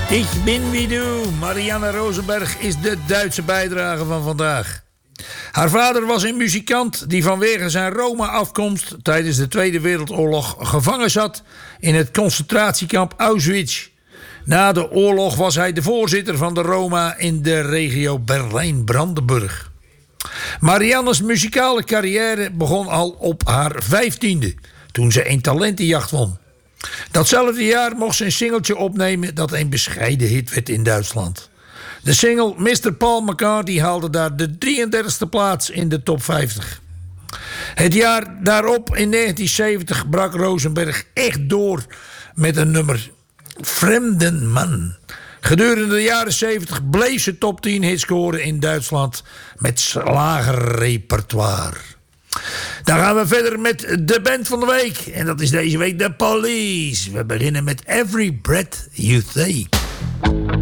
Ik ben wie du. Marianne Rosenberg is de Duitse bijdrage van vandaag. Haar vader was een muzikant die vanwege zijn Roma-afkomst tijdens de Tweede Wereldoorlog gevangen zat in het concentratiekamp Auschwitz. Na de oorlog was hij de voorzitter van de Roma in de regio Berlijn-Brandenburg. Marianne's muzikale carrière begon al op haar 15e, toen ze een talentenjacht won. Datzelfde jaar mocht ze een singeltje opnemen dat een bescheiden hit werd in Duitsland. De single Mr. Paul McCartney haalde daar de 33e plaats in de top 50. Het jaar daarop, in 1970, brak Rosenberg echt door met een nummer Fremdenman. Gedurende de jaren 70 bleef ze top 10 hits scoren in Duitsland met slagerrepertoire. Dan gaan we verder met de band van de week. En dat is deze week The Police. We beginnen met Every Breath You Take.